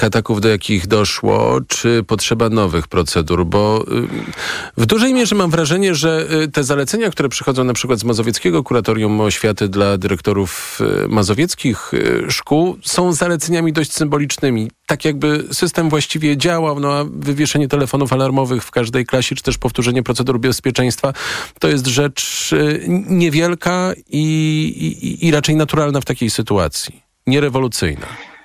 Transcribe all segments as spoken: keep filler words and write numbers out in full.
ataków, do jakich doszło, czy potrzeba nowych procedur? Bo w dużej mierze mam wrażenie, że te zalecenia, które przychodzą na przykład z Mazowieckiego Kuratorium Oświaty dla dyrektorów mazowieckich szkół, są zaleceniami dość symbolicznymi. Tak jakby system właściwie działał, no a wywieszenie telefonów alarmowych w każdej klasie, czy też powtórzenie procedur bezpieczeństwa, to jest rzecz niewielka i, i, i raczej naturalna w takiej sytuacji. Nierewolucyjna.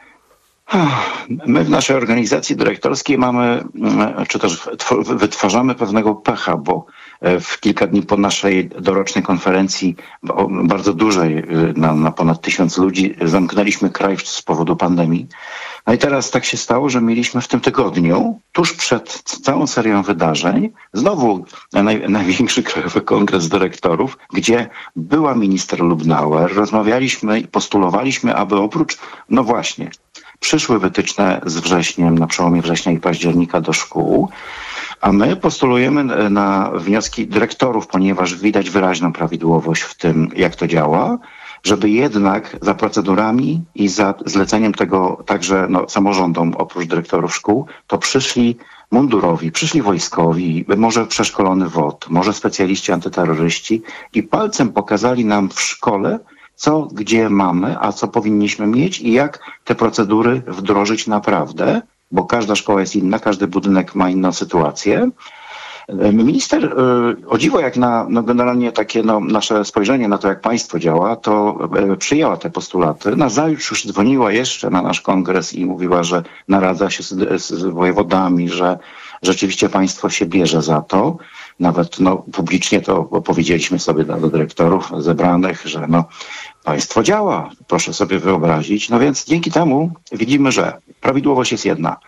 My w naszej organizacji dyrektorskiej mamy, czy też wytwarzamy pewnego pecha, bo w kilka dni po naszej dorocznej konferencji, bardzo dużej, na, na ponad tysiąc ludzi, zamknęliśmy kraj z powodu pandemii. No i teraz tak się stało, że mieliśmy w tym tygodniu, tuż przed całą serią wydarzeń, znowu naj, największy krajowy kongres dyrektorów, gdzie była minister Lubnauer, rozmawialiśmy i postulowaliśmy, aby oprócz, no właśnie, przyszły wytyczne z wrześniem, na przełomie września i października do szkół, a my postulujemy na wnioski dyrektorów, ponieważ widać wyraźną prawidłowość w tym, jak to działa, żeby jednak za procedurami i za zleceniem tego także no, samorządom, oprócz dyrektorów szkół, to przyszli mundurowi, przyszli wojskowi, może przeszkolony W O T, może specjaliści antyterroryści i palcem pokazali nam w szkole, co gdzie mamy, a co powinniśmy mieć i jak te procedury wdrożyć naprawdę, bo każda szkoła jest inna, każdy budynek ma inną sytuację. Minister, o dziwo jak na no generalnie takie no, nasze spojrzenie na to, jak państwo działa, to przyjęła te postulaty. Nazajutrz już dzwoniła jeszcze na nasz kongres i mówiła, że naradza się z, z wojewodami, że rzeczywiście państwo się bierze za to. Nawet no, publicznie to powiedzieliśmy sobie do dyrektorów zebranych, że no, państwo działa, proszę sobie wyobrazić. No więc dzięki temu widzimy, że prawidłowość jest jedna.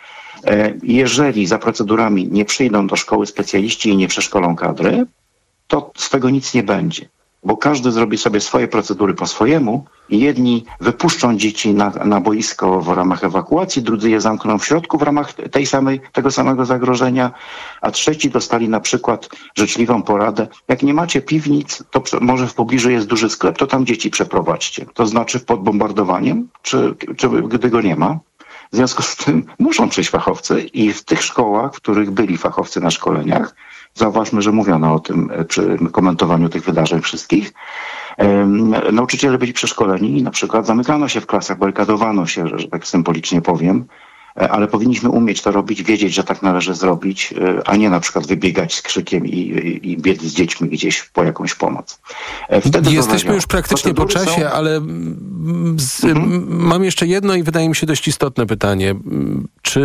Jeżeli za procedurami nie przyjdą do szkoły specjaliści i nie przeszkolą kadry, to z tego nic nie będzie. Bo każdy zrobi sobie swoje procedury po swojemu i jedni wypuszczą dzieci na, na boisko w ramach ewakuacji, drudzy je zamkną w środku w ramach tej samej, tego samego zagrożenia, a trzeci dostali na przykład życzliwą poradę. Jak nie macie piwnic, to może w pobliżu jest duży sklep, to tam dzieci przeprowadźcie. To znaczy pod bombardowaniem, czy, czy gdy go nie ma. W związku z tym muszą przyjść fachowcy i w tych szkołach, w których byli fachowcy na szkoleniach, zauważmy, że mówiono o tym przy komentowaniu tych wydarzeń wszystkich, um, nauczyciele byli przeszkoleni i na przykład zamykano się w klasach, barykadowano się, że, że tak symbolicznie powiem, ale powinniśmy umieć to robić, wiedzieć, że tak należy zrobić, a nie na przykład wybiegać z krzykiem i, i, i biec z dziećmi gdzieś po jakąś pomoc. Wtedy Jesteśmy już praktycznie po czasie, są... ale z, mhm. mam jeszcze jedno i wydaje mi się dość istotne pytanie. Czy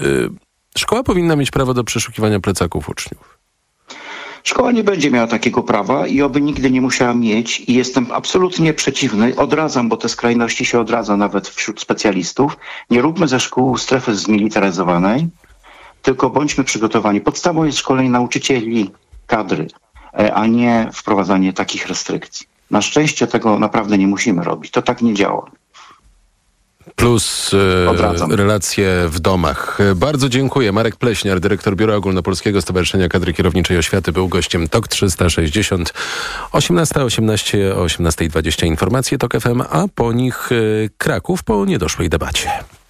y, szkoła powinna mieć prawo do przeszukiwania plecaków uczniów? Szkoła nie będzie miała takiego prawa i oby nigdy nie musiała mieć i jestem absolutnie przeciwny. Odradzam, bo te skrajności się odradza nawet wśród specjalistów. Nie róbmy ze szkół strefy zmilitaryzowanej, tylko bądźmy przygotowani. Podstawą jest szkolenie nauczycieli, kadry, a nie wprowadzanie takich restrykcji. Na szczęście tego naprawdę nie musimy robić. To tak nie działa. Plus e, relacje w domach. Bardzo dziękuję. Marek Pleśniar, dyrektor Biura Ogólnopolskiego Stowarzyszenia Kadry Kierowniczej Oświaty, był gościem T O K trzysta sześćdziesiąt. osiemnasta osiemnaście o osiemnasta dwadzieścia informacje T O K F M, a po nich e, Kraków po niedoszłej debacie.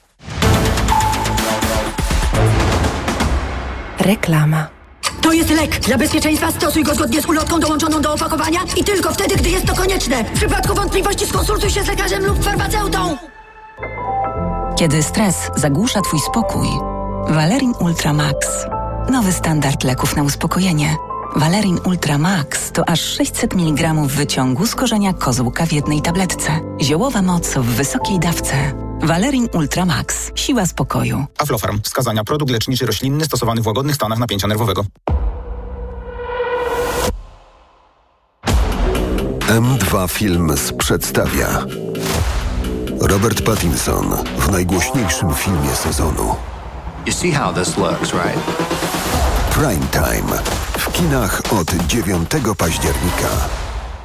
Reklama. To jest lek. Dla bezpieczeństwa stosuj go zgodnie z ulotką dołączoną do opakowania i tylko wtedy, gdy jest to konieczne. W przypadku wątpliwości skonsultuj się z lekarzem lub farmaceutą. Kiedy stres zagłusza twój spokój, Valerin Ultra Max. Nowy standard leków na uspokojenie. Valerin Ultra Max to aż sześćset miligramów wyciągu z korzenia kozłka w jednej tabletce. Ziołowa moc w wysokiej dawce. Valerin Ultra Max. Siła spokoju. Aflofarm. Wskazania. Produkt leczniczy roślinny stosowany w łagodnych stanach napięcia nerwowego. M dwa Films przedstawia Robert Pattinson w najgłośniejszym filmie sezonu. You see how this looks, right? Prime Time w kinach od dziewiątego października.